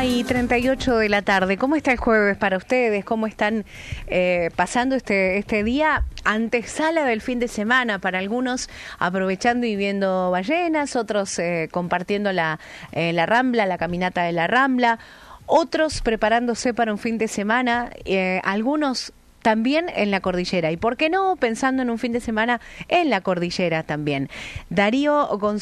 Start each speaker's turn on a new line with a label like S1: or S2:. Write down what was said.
S1: 1:38 de la tarde. ¿Cómo está el jueves para ustedes? ¿Cómo están pasando este día? Antesala del fin de semana para algunos, aprovechando y viendo ballenas, otros compartiendo la Rambla, la caminata de la Rambla, otros preparándose para un fin de semana, algunos también en la cordillera. ¿Y por qué no? Pensando en un fin de semana en la cordillera también. Darío González